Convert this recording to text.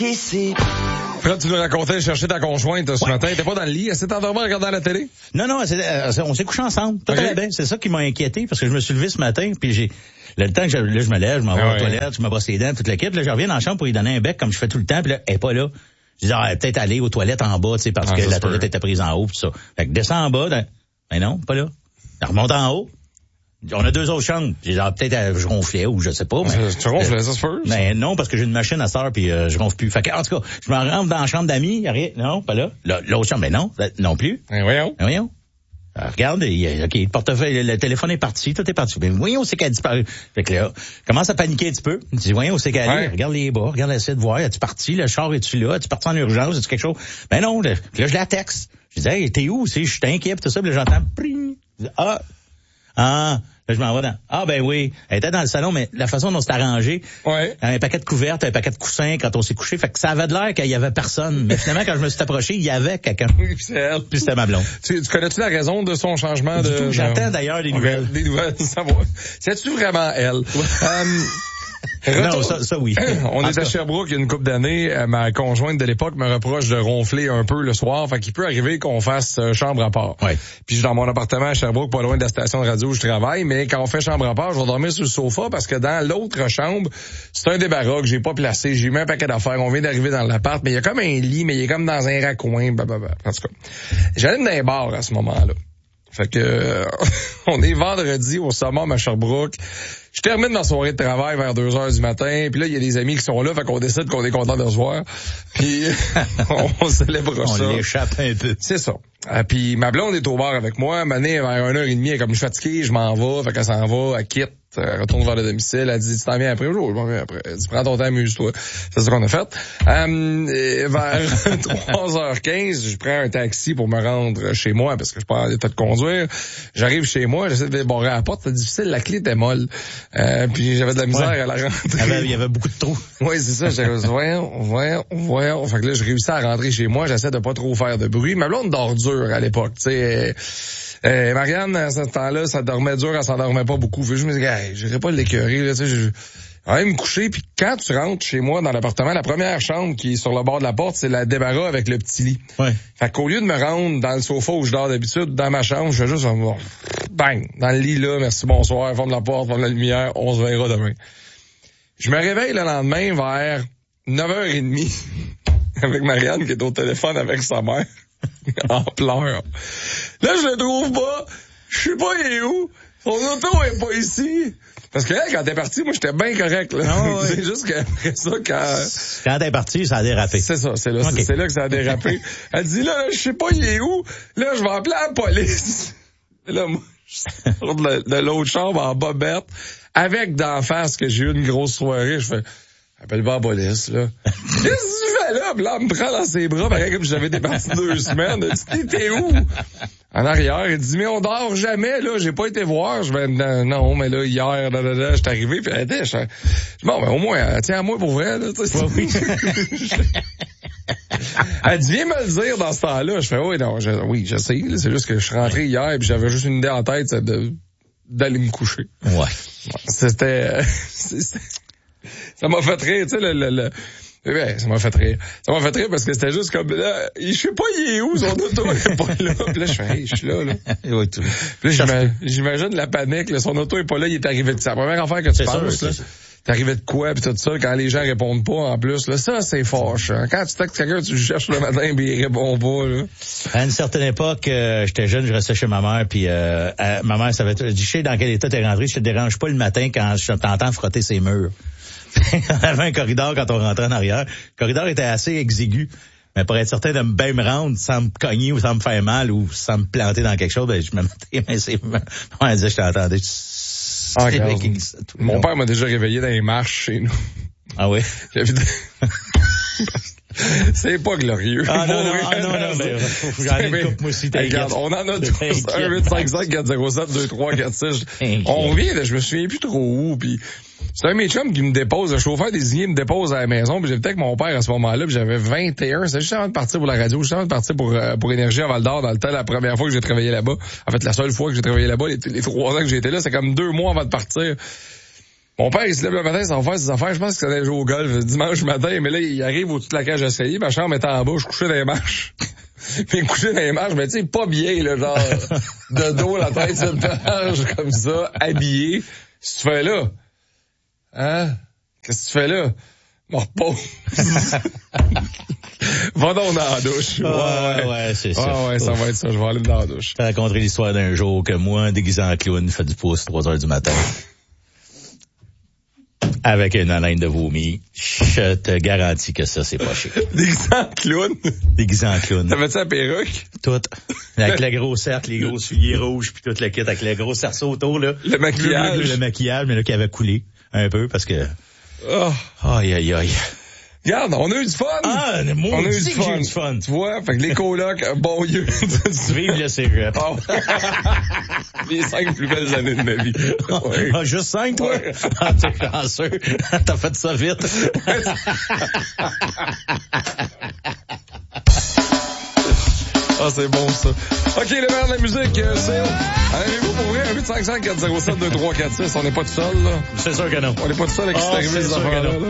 Ici. Fred, tu nous racontais chercher ta conjointe ce matin. T'es pas dans le lit? Elle s'est endormie en regardant la télé? Non, on s'est couché ensemble. Tout allait bien. C'est ça qui m'a inquiété parce que je me suis levé ce matin puis le temps que je me lève, je m'en vais aux toilettes, je me brosse les dents, toute l'équipe. Là, je reviens dans la chambre pour lui donner un bec comme je fais tout le temps. Puis là, elle est pas là. Je dis, elle est peut-être aller aux toilettes en bas, tu sais, parce que la toilette était prise en haut, tout ça. Fait que descends en bas. Mais non, pas là. Elle remonte en haut. On a 2 autres chambres. J'ai peut-être je ronflais ou je sais pas. Mais, tu ronflais, ça se peut? Mais non, parce que j'ai une machine à sort puis je ronfle plus. Fait que, en tout cas, je me rentre dans la chambre d'amis, rien. Non, pas là. L'autre chambre, mais non plus. Voyons. Regarde, le portefeuille, le téléphone est parti, tout est parti. Mais voyons, c'est qu'elle a disparu. Fait que là, commence à paniquer un petit peu. Il dit, voyons, c'est qu'elle est. Regarde les bas, regarde l'essai de voir. Es-tu parti? Le char est-tu là? Es-tu parti en urgence? Est-tu quelque chose? Ben non, là, je la texte. Je dis, hey, t'es où? Je suis inquiet, tout ça. Puis là, j'entends, pring. Je dis, là, je m'en vais dans. Ben oui. Elle était dans le salon, mais la façon dont c'était arrangé. Un paquet de couvertes, un paquet de coussins quand on s'est couché. Fait que ça avait de l'air qu'il y avait personne. Mais finalement, quand je me suis approché, il y avait quelqu'un. Oui, c'est elle. Puis c'était ma blonde. Tu connais-tu la raison de son changement de... J'attends d'ailleurs des nouvelles. Des nouvelles, ça va. C'est-tu vraiment elle? Non, ça oui. On est à Sherbrooke il y a une couple d'années. Ma conjointe de l'époque me reproche de ronfler un peu le soir. Fait qu'il peut arriver qu'on fasse chambre à part. Puis je suis dans mon appartement à Sherbrooke, pas loin de la station de radio où je travaille. Mais quand on fait chambre à part, je vais dormir sur le sofa parce que dans l'autre chambre, c'est un débarras que j'ai pas placé. J'ai mis un paquet d'affaires. On vient d'arriver dans l'appart, mais il y a comme un lit, mais il est comme dans un raccoin. En tout cas, j'allais dans un bar à ce moment-là. Fait que on est vendredi au Summum à Sherbrooke. Je termine ma soirée de travail vers 2h du matin, puis là il y a des amis qui sont là, fait qu'on décide qu'on est content de se voir. Puis on célèbre ça. On l'échappe un peu. C'est ça. Puis ma blonde est au bar avec moi, mané vers 1h30, elle est comme je suis fatigué, je m'en vais, fait qu'elle s'en va, elle quitte. Retourne vers le domicile, elle dit, tu t'en viens après? Je m'en viens après. Elle dit, prends ton temps, amuse-toi. C'est ça qu'on a fait. Vers 3h15, je prends un taxi pour me rendre chez moi parce que je suis pas en état de conduire. J'arrive chez moi, j'essaie de débarrer à la porte, c'est difficile, la clé était molle. Puis j'avais de la misère à la rentrer. Il y avait beaucoup de trous. Oui, c'est ça, j'avais voyons. Fait que là, je réussis à rentrer chez moi, j'essaie de pas trop faire de bruit. Ma blonde dort dur à l'époque, tu sais. Marianne, à ce temps-là, ça dormait dur, elle s'endormait pas beaucoup. Je me dis, j'irai pas l'écœurer, là, tu sais, j'allais me coucher, puis quand tu rentres chez moi dans l'appartement, la première chambre qui est sur le bord de la porte, c'est la débarras avec le petit lit. Fait qu'au lieu de me rendre dans le sofa où je dors d'habitude, dans ma chambre, je fais juste bang, dans le lit là, merci, bonsoir, ferme la porte, ferme la lumière, on se verra demain. Je me réveille le lendemain vers 9h30 avec Marianne qui est au téléphone avec sa mère. En pleurs. Là, je le trouve pas. Je sais pas, il est où. Son auto est pas ici. Parce que là, quand t'es parti, moi, j'étais bien correct, là. C'est juste qu'après ça, quand t'es parti, ça a dérapé. C'est ça, c'est là que ça a dérapé. Elle dit, là, je sais pas, il est où. Là, je vais appeler la police. Et là, moi, je sors de l'autre chambre en bobette, avec d'en face que j'ai eu une grosse soirée. Je fais, appelle pas la police, là. Qu'est-ce que tu fais là? Puis là, elle me prend dans ses bras, pareil comme si j'avais départi 2 semaines. Elle dit, t'es où? En arrière, elle dit, mais on dort jamais, là, j'ai pas été voir. Je vais, non, mais là, hier, je suis arrivé, puis elle était, bon, ben, au moins, tiens à moi pour vrai, là, tu sais. Elle dit, viens me le dire dans ce temps-là. Je fais, oui, je sais, là, c'est juste que je suis rentré hier, puis j'avais juste une idée en tête, c'est d'aller me coucher. C'était, ça m'a fait rire, tu sais, ça m'a fait rire. Ça m'a fait rire parce que c'était juste comme, là, je sais pas, il est où, son auto est pas là. Puis là, je fais, hey, je suis là. Puis là, j'imagine la panique, là, son auto est pas là, il est arrivé de ça. La première affaire que tu penses, là, t'es arrivé de quoi, puis tout ça, quand les gens répondent pas, en plus, là, ça, c'est fâchant. Quand tu textes quelqu'un, tu le cherches le matin, puis il répond pas, là. À une certaine époque, j'étais jeune, je restais chez ma mère, puis ma mère savait, je dis, je sais dans quel état t'es rentré, je te dérange pas le matin quand je t'entends frotter ses murs. On avait un corridor quand on rentrait en arrière. Le corridor était assez exigu. Mais pour être certain de bien me rendre sans me cogner ou sans me faire mal ou sans me planter dans quelque chose, ben, je me mettais, mais c'est, on disait, je t'entendais. Mon père m'a déjà réveillé dans les marches chez nous. Ah oui? C'est pas glorieux. Ah non, mais j'en ai une coupe, moi aussi, regarde, on en a tous. 1-855-407-2346. On revient, je me souviens plus trop où, puis c'est un de mes chums qui me dépose, le chauffeur désigné me dépose à la maison, puis j'étais avec mon père à ce moment-là, puis j'avais 21, c'est juste avant de partir pour la radio, juste avant de partir pour Énergie à Val-d'Or, dans le temps, la première fois que j'ai travaillé là-bas. En fait, la seule fois que j'ai travaillé là-bas, les 3 ans que j'ai été là, c'est comme 2 mois avant de partir. Mon père, il se lève le matin, ça va faire ses affaires. Je pense qu'il allait jouer au golf dimanche matin, mais là, il arrive au-dessus de la cage d'escalier. Ma chambre était en bas, je couchais dans les marches. Puis couché dans les marches, mais tu sais, pas bien, là, genre, de dos, la tête sur le page, comme ça, habillé. Qu'est-ce que tu fais là? Hein? Qu'est-ce que tu fais là? Me repose. Va donc dans la douche. Ouais, c'est ça. Ouais, ça va être ça. Je vais aller dans la douche. T'as raconté l'histoire d'un jour que moi, déguisé en clown, fait du pouce 3h du matin. Avec une haleine de vomi. Je te garantis que ça, c'est pas chic. Déguisé en clown? Déguisé en clown. T'avais-tu la perruque? Tout. Avec le gros cercle, les gros souliers rouges, puis tout le kit, avec le gros cerceau autour, là. Le maquillage. Le maquillage, mais là, qui avait coulé un peu, parce que... Oh. Aïe. Regarde, on a eu du fun! Ah, moi, on a eu du fun. Tu vois, fait que les colocs, bon Dieu. Vive le cégep. Oh. Les 5 plus belles années de ma vie. Ouais. Ah, juste 5, toi? Ouais. Ah, t'es chanceux. T'as fait ça vite. Ah, c'est bon, ça. OK, le maire de la musique, c'est... Avez-vous pour vrai un 855-407-2346? On n'est pas tout seul, là? C'est sûr que non. On n'est pas tout seul avec cette arrivée des affaires-là.